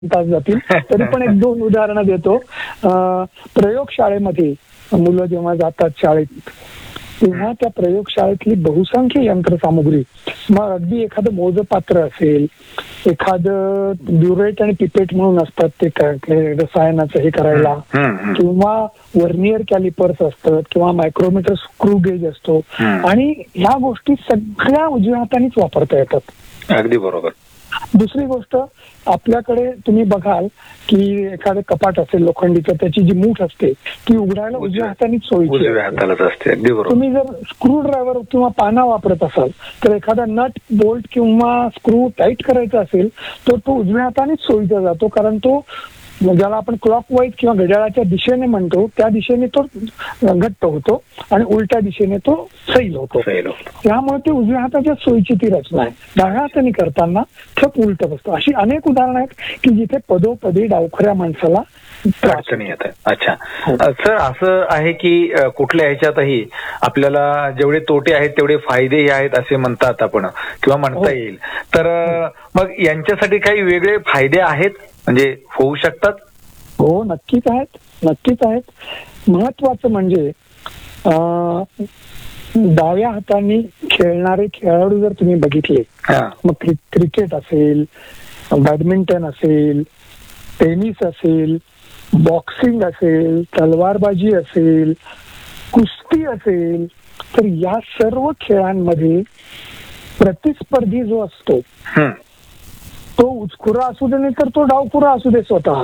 तास जातील. तरी पण एक दोन उदाहरणं देतो. प्रयोगशाळेमध्ये मुलं जेव्हा जातात शाळेत तेव्हा त्या प्रयोगशाळेतली बहुसंख्य यंत्रसामुग्री, मग अगदी एखादं मोजपात्र असेल, एखादं ब्युरेट आणि पिपेट म्हणून असतात ते रसायनाचं हे करायला, किंवा वर्नियर कॅलिपर्स असतात, किंवा मायक्रोमीटर स्क्रू गेज असतो, आणि ह्या गोष्टी सगळ्या उजव्या हातानेच वापरता येतात. अगदी बरोबर. दुसरी गोष्ट, आपल्याकडे तुम्ही बघाल की एखादं कपाट असेल लोखंडीचं, त्याची जी मूठ असते ती उघडायला उजव्या हातानेच सोयीची असते. तुम्ही जर स्क्रू ड्रायव्हर किंवा पाना वापरत असाल तर एखादा नट बोल्ट किंवा स्क्रू टाईट करायचा असेल तर तो उजव्या हातानेच सोयीचा जातो, कारण तो ज्याला आपण क्लॉकवाईज किंवा घड्याळाच्या दिशेने म्हणतो त्या दिशेने तो घट्ट होतो आणि उलट्या दिशेने तो सैल होतो. त्यामुळे ते उजव्या हाताच्या सोयीची ती रचना आहे. डाव्या हाताने करताना ठप उलट बसतो. अशी अनेक उदाहरणं आहेत की जिथे पदोपदी डावखऱ्या माणसाला अडचणी येत आहेत. अच्छा सर, असं आहे की कुठल्या ह्याच्यातही आपल्याला जेवढे तोटे आहेत तेवढे फायदेही आहेत असे म्हणतात आपण, किंवा म्हणता येईल. तर मग यांच्यासाठी काही वेगळे फायदे आहेत, म्हणजे होऊ शकतात? हो, नक्कीच आहेत, नक्कीच आहेत. महत्वाचं म्हणजे डाव्या हाताने खेळणारे खेळाडू जर तुम्ही बघितले, मग क्रिकेट असेल, बॅडमिंटन असेल, टेनिस असेल, बॉक्सिंग असेल, तलवारबाजी असेल, कुस्ती असेल, तर या सर्व खेळांमध्ये प्रतिस्पर्धी जो असतो तो उचखुरा असू दे नाही तर तो डावखुरा असू दे स्वतः,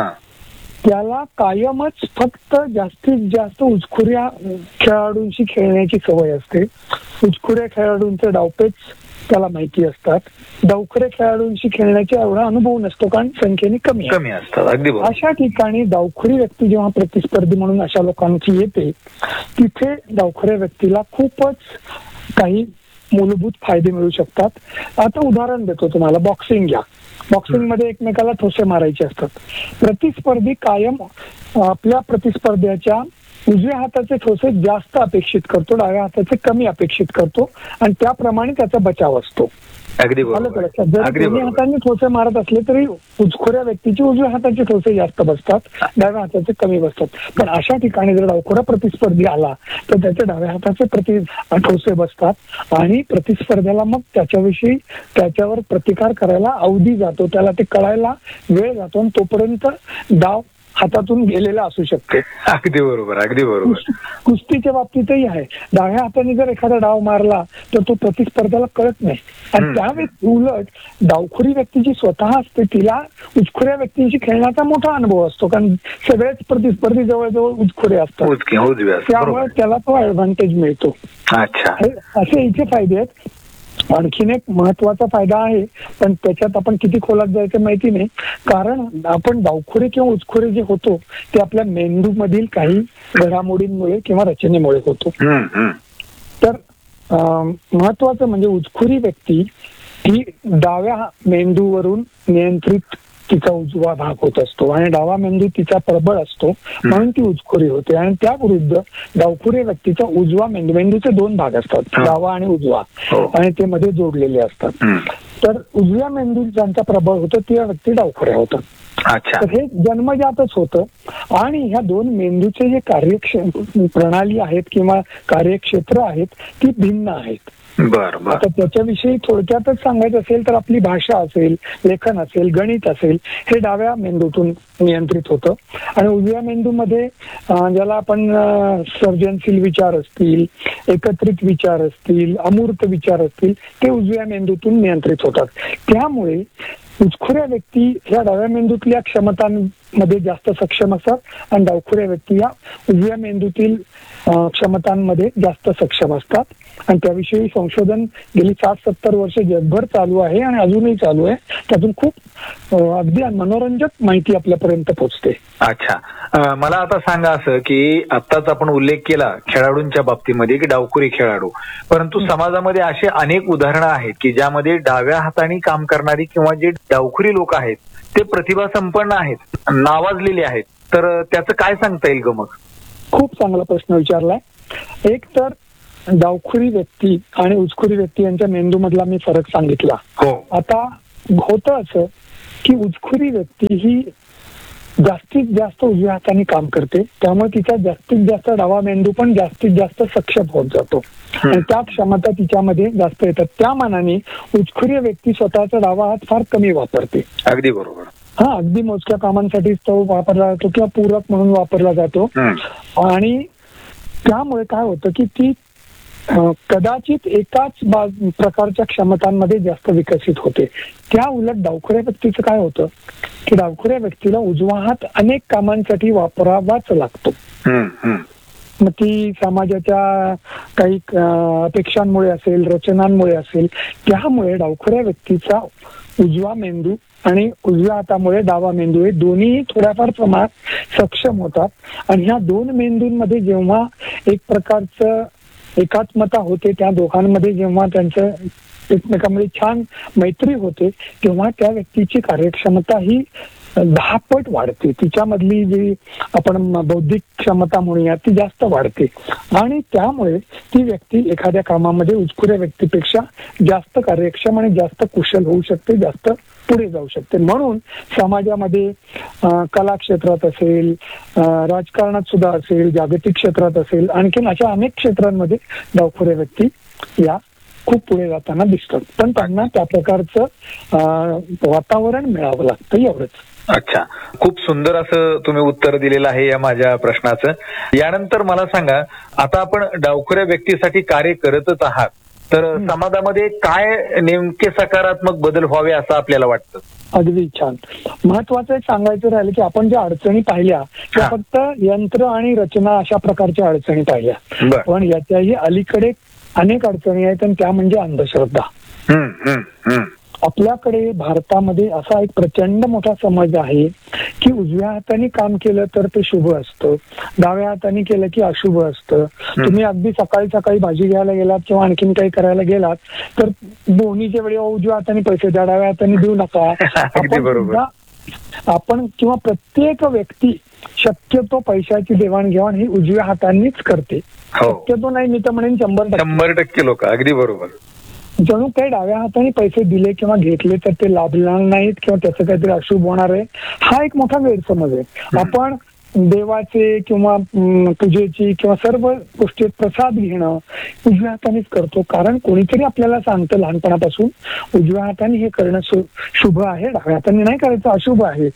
त्याला कायमच फक्त जास्तीत जास्त उचखुऱ्या खेळाडूंशी खेळण्याची सवय असते. उचखुऱ्या खेळाडूंचे डावपेच त्याला माहिती असतात. डावखुऱ्या खेळाडूंशी खेळण्याचा एवढा अनुभव नसतो, कारण संख्येने कमी असतात. अशा ठिकाणी डावखुरी व्यक्ती जेव्हा प्रतिस्पर्धी म्हणून अशा लोकांची येते, तिथे डावखुऱ्या व्यक्तीला खूपच काही मूलभूत फायदे मिळू शकतात. आता उदाहरण देतो तुम्हाला. बॉक्सिंग घ्या. बॉक्सिंग मध्ये एकमेकाला ठोसे मारायचे असतात. प्रतिस्पर्धी कायम आपल्या प्रतिस्पर्ध्याच्या उजव्या हाताचे ठोसे जास्त अपेक्षित करतो, डाव्या हाताचे कमी अपेक्षित करतो, आणि त्याप्रमाणे त्याचा बचाव असतो. अगदी बरोबर. जर दोन्ही हातांनी ठोसे मारत असले तरी उचखोऱ्या व्यक्तीची उजव्या हाताचे ठोसे जास्त बसतात, डाव्या हाताचे कमी बसतात. पण अशा ठिकाणी जर डावखोरा प्रतिस्पर्धी आला तर त्याच्या डाव्या हाताचे ठोसे बसतात आणि प्रतिस्पर्ध्याला मग त्याच्यावर प्रतिकार करायला अवधी जातो, त्याला ते कळायला वेळ जातो, आणि तोपर्यंत डाव हातातून गेलेला असू शकतो. अगदी बरोबर, अगदी बरोबर. कुस्तीच्या बाबतीतही आहे. डाव्या हाताने जर एखादा डाव मारला तर तो प्रतिस्पर्ध्याला कळत नाही, आणि त्यावेळेस उलट डावखुरी व्यक्ती जी स्वतः असते तिला उचखुऱ्या व्यक्तींशी खेळण्याचा मोठा अनुभव असतो, कारण सगळेच प्रतिस्पर्धी जवळजवळ उचखुरे असतात, त्यामुळे त्याला तो ऍडव्हान्टेज मिळतो. अच्छा, असे इथे फायदे आहेत. आणखीन एक महत्वाचा फायदा आहे, पण त्याच्यात आपण किती खोलात जायचं माहिती नाही, कारण आपण डावखुरे किंवा उचखुरे जे होतो ते आपल्या मेंदू मधील काही घडामोडींमुळे किंवा रचनेमुळे होतो. तर महत्वाचं म्हणजे उचखुरी व्यक्ती ही डाव्या मेंदूवरून नियंत्रित तिचा उजवा भाग होत असतो, आणि डावा मेंदू तिचा प्रबळ असतो, म्हणून ती उचखुरी होते. आणि त्या विरुद्ध डावखुरी व्यक्तीचा उजवा मेंदूचे दोन भाग असतात, डावा आणि उजवा, आणि ते मध्ये जोडलेले असतात. तर उजव्या मेंदू ज्यांचा प्रबळ होतो त्या व्यक्ती डावखुऱ्या होतात. तर हे जन्मजातच होतं. आणि ह्या दोन मेंदूचे जे प्रणाली आहेत किंवा कार्यक्षेत्र आहेत ती भिन्न आहेत. आता त्याच्याविषयी थोडक्यातच सांगायचं असेल तर आपली भाषा असेल, लेखन असेल, गणित असेल, हे डाव्या मेंदूतून नियंत्रित होतं, आणि उजव्या मेंदूमध्ये ज्याला आपण सर्जनशील विचार असतील, एकत्रित विचार असतील, अमूर्त विचार असतील, ते उजव्या मेंदूतून नियंत्रित होतात. त्यामुळे उचखुऱ्या व्यक्ती ह्या डाव्या मेंदूतल्या क्षमतांमध्ये जास्त सक्षम असतात, आणि डावखुऱ्या व्यक्ती या उजव्या मेंदूतील क्षमतांमध्ये जास्त सक्षम असतात. आणि त्याविषयी संशोधन गेली 60-70 वर्ष जगभर चालू आहे, आणि अजूनही चालू आहे. त्यातून खूप अगदी मनोरंजक माहिती आपल्यापर्यंत पोहोचते. अच्छा, मला आता सांगा असं की आत्ताच आपण उल्लेख केला खेळाडूंच्या बाबतीमध्ये की डावखुरी खेळाडू, परंतु समाजामध्ये असे अनेक उदाहरणं आहेत की ज्यामध्ये डाव्या हाताने काम करणारी किंवा जे डावखुरी लोक आहेत ते प्रतिभा संपन्न आहेत, नावाजलेले आहेत. तर त्याचं काय सांगता येईल ग? मग खूप चांगला प्रश्न विचारलाय. एक तर डावखुरी व्यक्ती आणि उचखुरी व्यक्ती यांच्या मेंदू मधला मी फरक सांगितला. आता होतं असं की उचखुरी व्यक्ती ही जास्तीत जास्त उजव्या हाताने काम करते, त्यामुळे तिचा जास्तीत जास्त डावा मेंदू पण जास्तीत जास्त सक्षम होत जातो आणि त्या क्षमता तिच्यामध्ये जास्त येतात. त्या मानाने उचखुरी व्यक्ती स्वतःचा डावा हात फार कमी वापरते. अगदी बरोबर. हा, अगदी मोजक्या कामांसाठी तो वापरला जातो किंवा पूरक म्हणून वापरला जातो. आणि त्यामुळे काय होतं की ती कदाचित एकाच प्रकारच्या क्षमतांमध्ये जास्त विकसित होते. त्या उलट डावखुऱ्या व्यक्तीचं काय होतं की डावखुऱ्या व्यक्तीला उजवा हात अनेक कामांसाठी वापरावाच लागतो. मग ती समाजाच्या काही अपेक्षांमुळे असेल, रचनांमुळे असेल, त्यामुळे डावखुऱ्या व्यक्तीचा उजवा मेंदू आणि उजव्या हातामुळे डावा मेंदू हे दोन्ही थोड्याफार प्रमाणात सक्षम होतात. आणि ह्या दोन मेंदूंमध्ये जेव्हा एक प्रकारचं एकात्मता होते, त्या दोघांमध्ये जेव्हा त्यांचं एकमेकांमध्ये छान मैत्री होते, तेव्हा त्या व्यक्तीची कार्यक्षमता ही 10 पट वाढते. तिच्यामधली जी आपण बौद्धिक क्षमता म्हणूया ती जास्त वाढते आणि त्यामुळे ती व्यक्ती एखाद्या कामामध्ये उचखुऱ्या व्यक्तीपेक्षा जास्त कार्यक्षम आणि जास्त कुशल होऊ शकते, जास्त पुढे जाऊ शकते. म्हणून समाजामध्ये कला क्षेत्रात असेल, राजकारणात सुद्धा असेल, जागतिक क्षेत्रात असेल, आणखीन अशा अनेक क्षेत्रांमध्ये डावखुऱ्या व्यक्ती या खूप पुढे जाताना दिसतात. पण त्यांना त्या प्रकारचं वातावरण मिळावं लागतं, एवढंच. अच्छा, खूप सुंदर असं तुम्ही उत्तर दिलेलं आहे या माझ्या प्रश्नाचं. यानंतर मला सांगा, आता आपण डावखुऱ्या व्यक्तीसाठी कार्य करतच आहात, तर समाजामध्ये काय नेमके सकारात्मक बदल व्हावे असं आपल्याला वाटतं? अगदी छान. महत्वाचं एक सांगायचं राहिलं की आपण ज्या अडचणी पाहिल्या त्या फक्त यंत्र आणि रचना अशा प्रकारच्या अडचणी पाहिल्या, पण याच्याही अलीकडे अनेक अडचणी आहेत आणि त्या म्हणजे अंधश्रद्धा. आपल्याकडे भारतामध्ये असा एक प्रचंड मोठा समज आहे की उजव्या हाताने काम केलं तर ते शुभ असतं, डाव्या हाताने केलं की अशुभ असतं. तुम्ही अगदी सकाळी भाजी घ्यायला गेलात किंवा आणखीन काही करायला गेलात तर बोनीच्या वेळी उजव्या हाताने पैसे द्या, डाव्या हाताने देऊ नका. आपण किंवा प्रत्येक व्यक्ती शक्यतो पैशाची देवाणघेवाण ही उजव्या हातानेच करते. शक्यतो नाही, मी तर म्हणेन 100% लोक. अगदी बरोबर. जणू काही डाव्या हाताने पैसे दिले किंवा घेतले तर ते लाभणार नाहीत किंवा त्याचं काहीतरी अशुभ होणार आहे, हा एक मोठा गैरसमज आहे. आपण देवाचे किंवा पूजेची किंवा सर्व गोष्टी प्रसाद घेणं उजव्या हातानेच करतो, कारण कोणीतरी आपल्याला सांगतं लहानपणापासून उजव्या हाताने हे करणं शुभ आहे, डाव्या हाताने नाही करायचं, अशुभ आहे.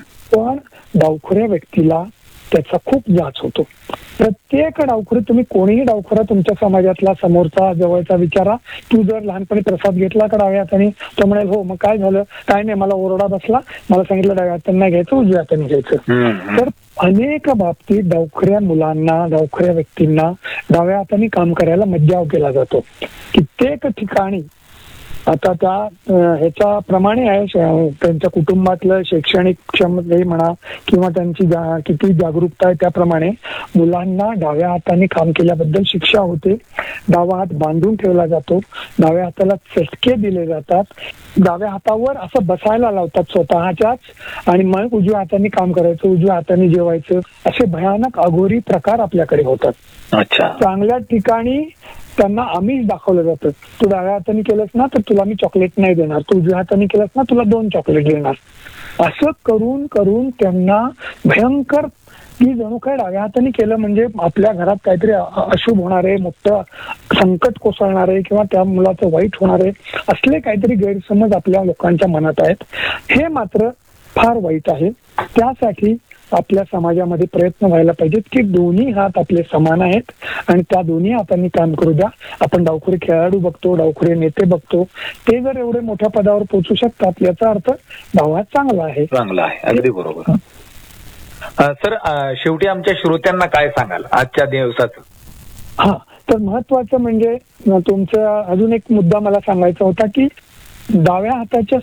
पण डावखुऱ्या व्यक्तीला त्याचा खूप जाच होतो. प्रत्येक डावखुरी, तुम्ही कोणीही डावखुरा तुमच्या समाजातला समोरचा जवळचा विचारा, तू जर लहानपणी प्रसाद घेतला का डाव्या हाताने, तो म्हणेल हो, मग काय झालं, काय नाही, मला ओरडा बसला, मला सांगितलं डाव्या हाताने नाही घ्यायचं, उजव्या हाताने घ्यायचं. तर अनेक बाबतीत डावखुऱ्या मुलांना, डावखुऱ्या व्यक्तींना डाव्या हाताने काम करायला मज्जाव केला जातो. कित्येक ठिकाणी आता त्या ह्याच्याप्रमाणे आहे, त्यांच्या कुटुंबातलं शैक्षणिक क्षमता म्हणा किंवा त्यांची किती जागरूकता आहे त्याप्रमाणे मुलांना डाव्या हाताने काम केल्याबद्दल शिक्षा होते. डावा हात बांधून ठेवला जातो, डाव्या हाताला चटके दिले जातात, डाव्या हातावर असं बसायला लावतात स्वतःच्याच आणि मग उजव्या हाताने काम करायचं, उजव्या हाताने जेवायचं, असे भयानक अघोरी प्रकार आपल्याकडे होतात. चांगल्या ठिकाणी त्यांना आम्हीच दाखवलं जातं, तू डाव्या हाताने केलंस ना तर तुला मी चॉकलेट नाही देणार, तू उजव्या हाताने केलंस ना तुला 2 चॉकलेट देणार. असं करून करून त्यांना भयंकर, की जणू काय डाव्या हाताने केलं म्हणजे आपल्या घरात काहीतरी अशुभ होणार आहे, मोठं संकट कोसळणार आहे किंवा त्या मुलाचं वाईट होणार आहे, असले काहीतरी गैरसमज आपल्या लोकांच्या मनात आहेत. हे मात्र फार वाईट आहे. त्यासाठी आपल्या समाजामध्ये प्रयत्न व्हायला पाहिजेत की दोन्ही हात आपले समान आहेत आणि त्या दोन्ही हातांनी काम करू द्या. आपण डावखुरे खेळाडू बघतो, डावखुरे नेते बघतो, ते जर एवढे मोठ्या पदावर पोहोचू शकतात याचा अर्थ डावा हात चांगला आहे. अगदी बरोबर. सर, शेवटी आमच्या श्रोत्यांना काय सांगाल आजच्या दिवसाचं? हा, तर महत्वाचं म्हणजे तुमचा अजून एक मुद्दा मला सांगायचा होता की डाव्या हाताच्या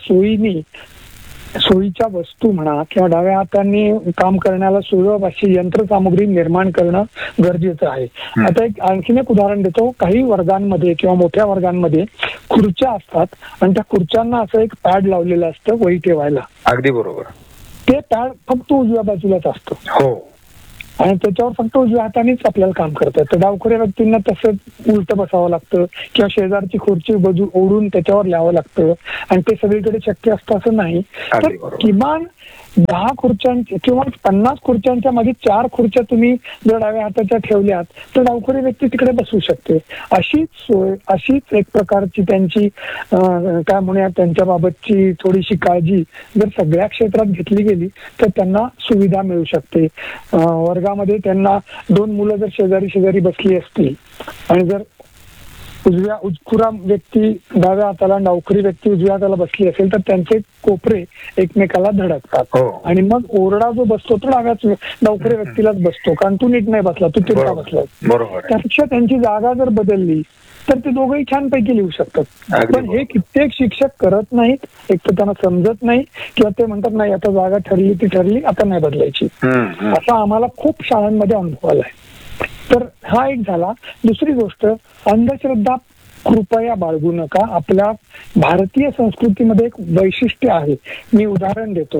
सोयीच्या वस्तू म्हणा किंवा डाव्या हाताने काम करण्याला सुलभ अशी यंत्रसामुग्री निर्माण करणं गरजेचं आहे. आता आणखीन एक उदाहरण देतो. काही वर्गांमध्ये किंवा मोठ्या वर्गांमध्ये खुर्च्या असतात आणि त्या खुर्च्यांना असं एक पॅड लावलेलं असतं वही ठेवायला. अगदी बरोबर. ते पॅड फक्त उजव्या बाजूलाच असतं. हो. आणि त्याच्यावर फक्त उजव्या हातानेच आपल्याला काम करता येतं. डावखुऱ्या व्यक्तींना तसंच उलट बसावं लागतं किंवा शेजारची खुर्ची बाजू ओढून त्याच्यावर लिहावं लागतं आणि ते सगळीकडे शक्य असतं असं नाही. तर किमान 10 खुर्च्यांच्या किंवा 50 खुर्च्यांच्या मागे 4 खुर्च्या तुम्ही जर डाव्या हाताच्या ठेवल्यात तर डावखुरी व्यक्ती तिकडे बसू शकते. अशीच सोय, अशीच एक प्रकारची त्यांची काय म्हणूया त्यांच्या बाबतची थोडीशी काळजी जर सगळ्या क्षेत्रात घेतली गेली तर त्यांना सुविधा मिळू शकते. वर्गामध्ये त्यांना 2 मुलं जर शेजारी शेजारी बसली असतील आणि जर उजखुरा व्यक्ती डाव्या हाताला डावखुरी व्यक्ती उजव्या हाताला बसली असेल तर त्यांचे कोपरे एकमेकाला धडकतात आणि मग ओरडा जो बसतो तो डावखुऱ्या व्यक्तीलाच बसतो, कारण तू नीट नाही बसला, तू तिरका बसला. त्यापेक्षा त्यांची जागा जर बदलली तर ते दोघंही छानपैकी लिहू शकतात. पण हे कित्येक शिक्षक करत नाहीत. एक तर त्यांना समजत नाही किंवा ते म्हणतात नाही आता जागा ठरली ती ठरली, आता नाही बदलायची. असा आम्हाला खूप शाळांमध्ये अनुभव आलाय. तर हा एक झाला. दुसरी गोष्ट, अंधश्रद्धा कृपया बाळगू नका. आपल्या भारतीय संस्कृतीमध्ये एक वैशिष्ट्य आहे. मी उदाहरण देतो.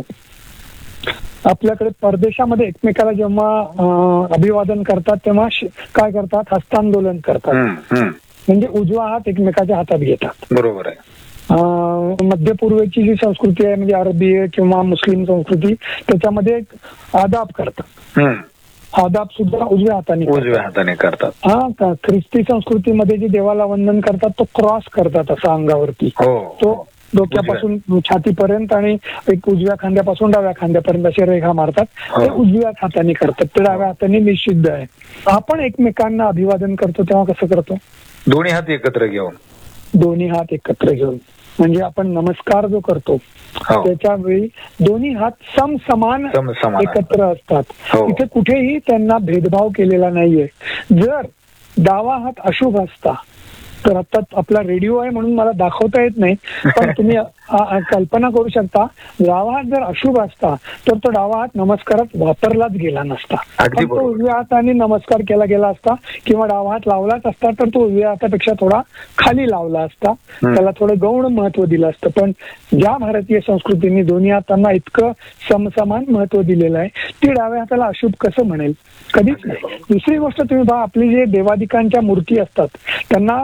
आपल्याकडे परदेशामध्ये एकमेकाला जेव्हा अभिवादन करतात तेव्हा काय करतात, हस्तांदोलन करतात, म्हणजे उजवा हात एकमेकाच्या हातात घेतात. बरोबर आहे. मध्य पूर्वेची जी संस्कृती आहे म्हणजे अरबी किंवा मुस्लिम संस्कृती त्याच्यामध्ये आदाब करतात. आदाब सुद्धा उजव्या हाताने करतात. हा, ख्रिस्ती संस्कृतीमध्ये जे देवाला वंदन करतात तो क्रॉस करतात असा अंगावरती, तो डोक्यापासून छातीपर्यंत आणि एक उजव्या खांद्यापासून डाव्या खांद्यापर्यंत अशी रेखा मारतात. ते उजव्या हाताने करतात, ते डाव्या हाताने निषिद्ध आहे. आपण एकमेकांना अभिवादन करतो तेव्हा कसं करतो, दोन्ही हात एकत्र घेऊन, दोन्ही हात एकत्र घेऊन. म्हणजे आपण नमस्कार जो करतो त्याच्या वेळी दोन्ही हात समसमान एकत्र असतात. तिथे कुठेही त्यांना भेदभाव केलेला नाहीये. जर डावा हात अशुभ असता तर आता आपला रेडिओ आहे म्हणून मला दाखवता येत नाही, पण तुम्ही कल्पना करू शकता, डावा हात जर अशुभ असता तर तो डावा हात नमस्कारात वापरलाच गेला नसता. पण तो उजव्या हाताने नमस्कार केला गेला असता किंवा डावा हात लावलाच असता तर तो उजव्या हातापेक्षा थोडा खाली लावला असता, त्याला थोडं गौण महत्व दिलं असतं. पण ज्या भारतीय संस्कृतीने दोन्ही हातांना इतकं समसमान महत्व दिलेलं आहे ती डाव्या हाताला अशुभ कसं म्हणेल, कधीच नाही. दुसरी गोष्ट तुम्ही पहा, आपली जे देवादिकांच्या मूर्ती असतात त्यांना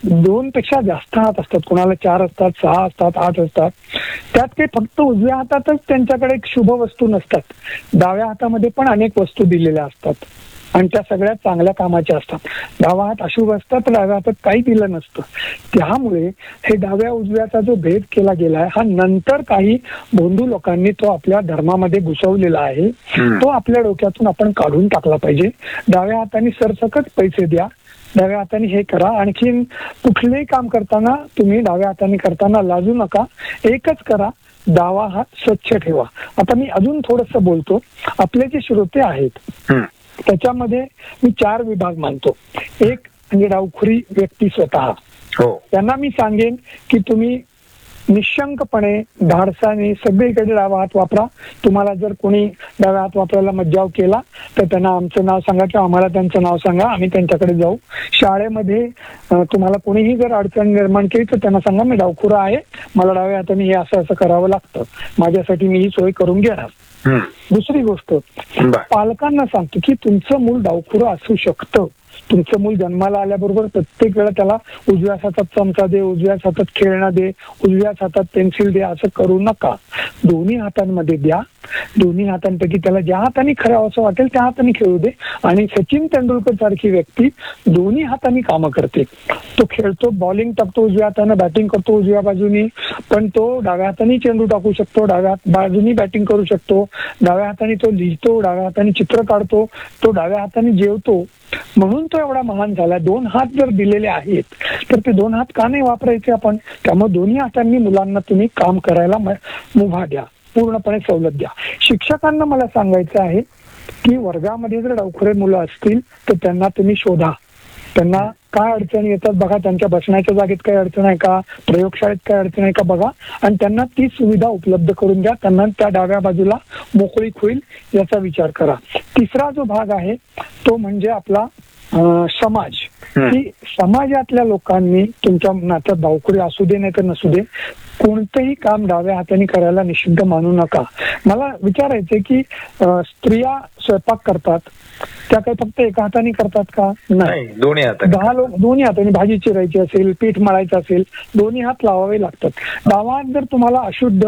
2 पेक्षा जास्त हात असतात, कोणाला 4 असतात, 6 असतात, 8 असतात. त्यात ते फक्त उजव्या हातातच त्यांच्याकडे एक शुभ वस्तू नसतात, डाव्या हातामध्ये पण अनेक वस्तू दिलेल्या असतात आणि त्या सगळ्यात चांगल्या कामाच्या असतात. डावा हात अशुभ असतात तर डाव्या हातात काही दिलं नसतं. त्यामुळे हे डाव्या उजव्याचा जो भेद केला गेलाय हा नंतर काही भोंदू लोकांनी तो आपल्या धर्मामध्ये घुसवलेला आहे, तो आपल्या डोक्यातून आपण काढून टाकला पाहिजे. डाव्या हाताने सरसकट पैसे द्या, डाव्या हाताने हे करा. आणखीन कुठलेही काम करताना तुम्ही डाव्या हाताने करताना लाजू नका, एकच करा, डावा हात स्वच्छ ठेवा. आता मी अजून थोडंसं बोलतो. आपले जे श्रोते आहेत त्याच्यामध्ये मी 4 विभाग मानतो. एक म्हणजे डावखुरी व्यक्ती स्वतः, त्यांना मी सांगेन की तुम्ही निशंकपणे धाडसाने सगळीकडे डावा हात वापरा. तुम्हाला जर कोणी डाव्या हात वापरायला मज्जाव केला तर त्यांना आमचं नाव सांगा किंवा आम्हाला त्यांचं नाव सांगा, आम्ही त्यांच्याकडे जाऊ. शाळेमध्ये तुम्हाला कोणीही जर अडचण निर्माण केली तर त्यांना सांगा मी डावखुरा आहे, मला डाव्या हाताने हे असं असं करावं लागतं, माझ्यासाठी मी ही सोय करून घेणार. दुसरी गोष्ट, पालकांना सांगतो की तुमचं मूल डावखुरं असू शकतं. तुमचं मूल जन्माला आल्याबरोबर प्रत्येक वेळा त्याला उजव्याच हातात चमचा दे, उजव्याच हातात खेळणं दे, उजव्याच हातात पेन्सिल दे असं करू नका. दोन्ही हातांमध्ये द्या. दोन्ही हातांपैकी त्याला ज्या हाताने खेळावं असं वाटेल त्या हाताने खेळू दे. आणि सचिन तेंडुलकर सारखी व्यक्ती दोन्ही हाताने कामं करते. तो खेळतो, बॉलिंग टाकतो उजव्या हाताने, बॅटिंग करतो उजव्या बाजूनी, पण तो डाव्या हाताने चेंडू टाकू शकतो, डाव्या बाजूनी बॅटिंग करू शकतो, डाव्या हाताने तो लिहितो, डाव्या हाताने चित्र काढतो, तो डाव्या हाताने जेवतो. म्हणून तो एवढा महान झाला. 2 हात जर दिलेले आहेत तर ते 2 हात का नाही वापरायचे आपण. त्यामुळे दोन्ही हातांनी मुलांना तुम्ही काम करायला मुभा द्या, पूर्णपणे सवलत द्या. शिक्षकांना मला सांगायचं आहे की वर्गामध्ये जर डावखुरे मुलं असतील तर त्यांना तुम्ही शोधा, त्यांना काय अडचणी येतात बघा, त्यांच्या बसण्याच्या जागेत काय अडचण आहे का, प्रयोगशाळेत काय अडचण आहे का बघा आणि त्यांना ती सुविधा उपलब्ध करून द्या. त्यांना त्या डाव्या बाजूला मोकळीक होईल याचा विचार करा. तिसरा जो भाग आहे तो म्हणजे आपला समाज, की समाजातल्या लोकांनी तुमच्या नात्यात डावखुरी असू दे नाही तर नसू दे कोणतंही काम डाव्या हाताने करायला निषिद्ध मानू नका. मला विचारायचंय की स्त्रिया स्वयंपाक करतात त्या काही फक्त एका हाताने करतात का? नाही, दोन्ही हाताने. 10 लोक दोन्ही हाताने भाजी चिरायची असेल, पीठ मळायचं असेल, दोन्ही हात लावावे लागतात. डावा हात जर तुम्हाला अशुद्ध